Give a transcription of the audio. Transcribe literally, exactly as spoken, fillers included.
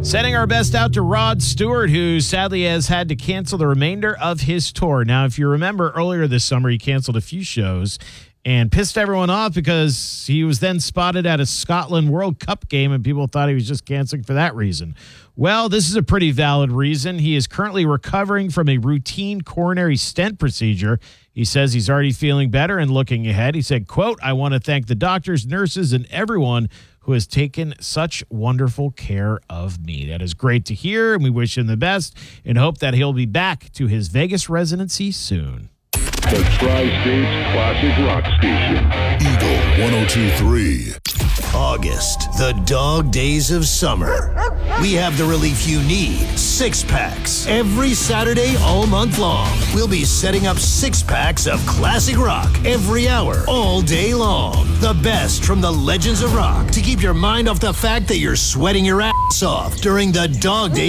Sending our best out to Rod Stewart, who sadly has had to cancel the remainder of his tour. Now, if you remember earlier this summer, he canceled a few shows and pissed everyone off because he was then spotted at a Scotland World Cup game and people thought he was just canceling for that reason. Well, this is a pretty valid reason. He is currently recovering from a routine coronary stent procedure. He says he's already feeling better and looking ahead. He said, quote, "I want to thank the doctors, nurses, and everyone who has taken such wonderful care of me." That is great to hear, and we wish him the best and hope that he'll be back to his Vegas residency soon. The Tri-States Classic Rock Station. Eagle one oh two point three. August, the dog days of summer. We have the relief you need. Six packs. Every Saturday all month long. We'll be setting up six packs of classic rock every hour, all day long. The best from the legends of rock to keep your mind off the fact that you're sweating your ass off during the dog days.